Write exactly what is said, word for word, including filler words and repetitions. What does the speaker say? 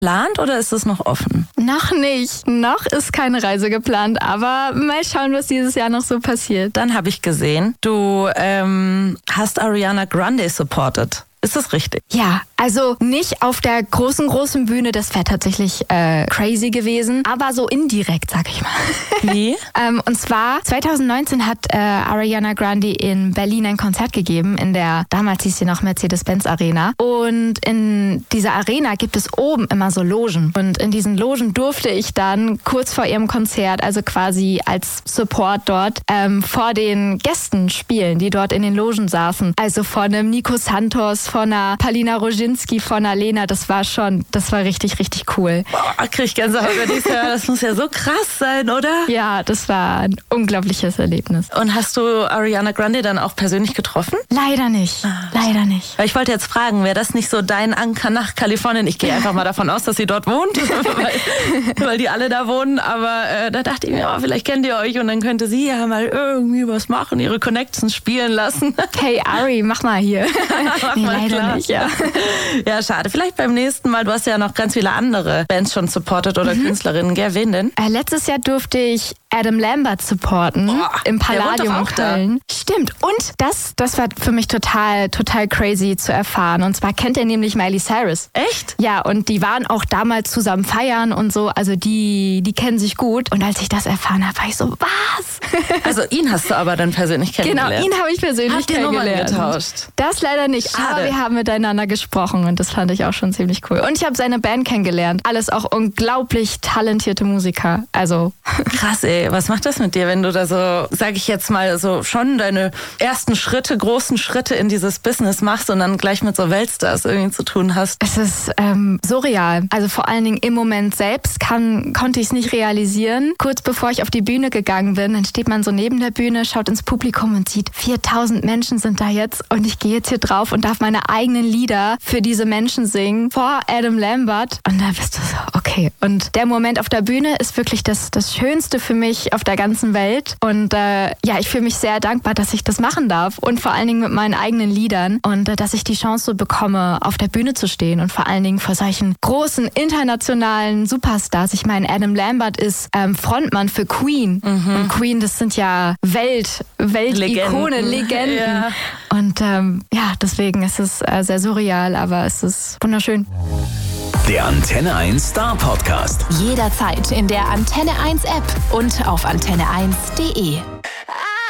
geplant oder ist es noch offen? Noch nicht. Noch ist keine Reise geplant, aber mal schauen, was dieses Jahr noch so passiert. Dann habe ich gesehen, du ähm, hast Ariana Grande supported. Ist das richtig? Ja, also nicht auf der großen, großen Bühne, das wäre tatsächlich äh, crazy gewesen, aber so indirekt, sag ich mal. Wie? ähm, und zwar zwanzig neunzehn hat äh, Ariana Grande in Berlin ein Konzert gegeben, in der, damals hieß sie noch Mercedes-Benz Arena. Und in dieser Arena gibt es oben immer so Logen. Und in diesen Logen durfte ich dann kurz vor ihrem Konzert, also quasi als Support dort, ähm, vor den Gästen spielen, die dort in den Logen saßen. Also vor einem Nico Santos, von einer Palina Roginski, von einer Lena, das war schon, das war richtig, richtig cool. Boah, krieg ich Gänsehaut, wenn ich höre. Das muss ja so krass sein, oder? Ja, das war ein unglaubliches Erlebnis. Und hast du Ariana Grande dann auch persönlich getroffen? Leider nicht, ah, leider nicht. Weil ich wollte jetzt fragen, wäre das nicht so dein Anker nach Kalifornien? Ich gehe einfach mal davon aus, dass sie dort wohnt, weil, weil die alle da wohnen. Aber äh, da dachte ich mir, oh, vielleicht kennt ihr euch und dann könnte sie ja mal irgendwie was machen, ihre Connections spielen lassen. Hey Ari, mach mal hier. mach nee, mal leider klar. nicht, ja. Ja, schade. Vielleicht beim nächsten Mal. Du hast ja noch ganz viele andere Bands schon supportet oder mhm. Künstlerinnen. Gell, wen denn? Äh, letztes Jahr durfte ich Adam Lambert supporten oh, im Palladium in Köln. Da. Stimmt. Und das, das war für mich total, total crazy zu erfahren. Und zwar kennt er nämlich Miley Cyrus. Echt? Ja, und die waren auch damals zusammen feiern und so. Also die, die kennen sich gut. Und als ich das erfahren habe, war ich so, was? Also ihn hast du aber dann persönlich kennengelernt. Genau, ihn habe ich persönlich Habt ihr kennengelernt. Nummern getauscht? Das leider nicht. Schade. Aber wir haben miteinander gesprochen und das fand ich auch schon ziemlich cool. Und ich habe seine Band kennengelernt. Alles auch unglaublich talentierte Musiker. Also krass, ey. Was macht das mit dir, wenn du da so, sag ich jetzt mal, so schon deine ersten Schritte, großen Schritte in dieses Business machst und dann gleich mit so Weltstars irgendwie zu tun hast? Es ist ähm, surreal. Also vor allen Dingen im Moment selbst kann, konnte ich es nicht realisieren. Kurz bevor ich auf die Bühne gegangen bin, dann steht man so neben der Bühne, schaut ins Publikum und sieht, viertausend Menschen sind da jetzt und ich gehe jetzt hier drauf und darf meine eigenen Lieder für diese Menschen singen vor Adam Lambert. Und da bist du so, okay. Und der Moment auf der Bühne ist wirklich das, das Schönste für mich auf der ganzen Welt. Und äh, ja, ich fühle mich sehr dankbar, dass ich das machen darf. Und vor allen Dingen mit meinen eigenen Liedern. Und äh, dass ich die Chance so bekomme, auf der Bühne zu stehen. Und vor allen Dingen vor solchen großen internationalen Superstars. Ich meine, Adam Lambert ist ähm, Frontmann für Queen. Mhm. Und Queen, das sind ja Welt, Weltikone, Legenden. Legenden. Ja. Und ähm, ja, deswegen ist es äh, sehr surreal, aber es ist wunderschön. Der Antenne eins Star Podcast. Jederzeit in der Antenne eins App und auf antenne eins punkt de.